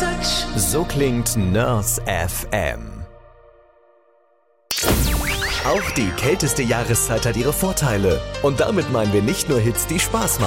So klingt Nurse FM. Auch die kälteste Jahreszeit hat ihre Vorteile. Und damit meinen wir nicht nur Hits, die Spaß machen.